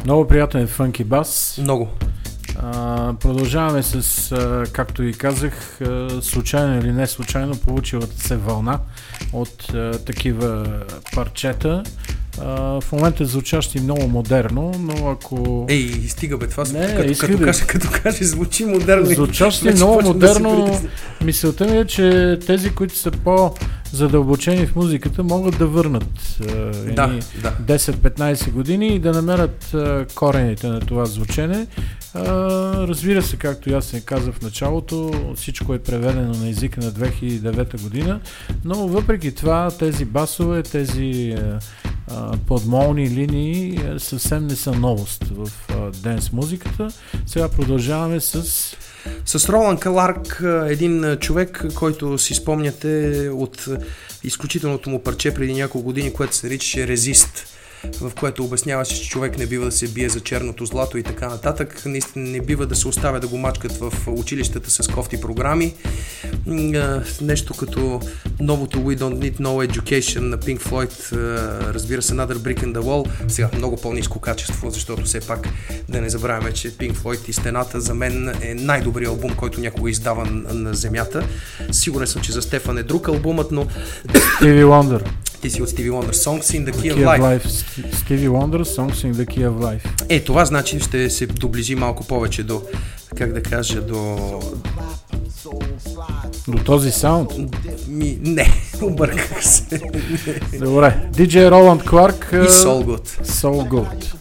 Много приятен фънки бас. Много. Продължаваме с, както и казах, случайно или не случайно получилата се вълна от такива парчета. В момента звучащи много модерно, но ако... Стига бе, това като каже, звучи модерно. Звучащи много модерно. Мисълта ми е, че тези, които са по-задълбочени в музиката, могат да върнат 10-15 години и да намерят корените на това звучене. Разбира се, както аз се каза в началото, всичко е преведено на езика на 2009 година, но въпреки това тези басове, тези подмолни линии съвсем не са новост в денс музиката. Сега продължаваме с Роланд Кларк, един човек, който си спомняте от изключителното му парче преди няколко години, което се наричаше Резист, в което обясняваше, че човек не бива да се бие за черното злато и така нататък. Наистина не бива да се оставя да го мачкат в училищата с кофти програми. Нещо като новото We Don't Need No Education на Pink Floyd, разбира се, Another Brick in the Wall. Сега много по-ниско качество, защото все пак да не забравяме, че Pink Floyd и Стената за мен е най-добрият албум, който някога издава на земята. Сигурен съм, че за Стефан е друг албумът, но... Stevie Wonder. Ти си от Stevie Wonder. Songs in the Key of Life. Stevie Wonder, Songs in the Key of Life. Това значи ще се доближи малко повече до, как да кажа, до този саунд? Не, обърках се. Добре. DJ Роланд Кларк и So Good. So Good.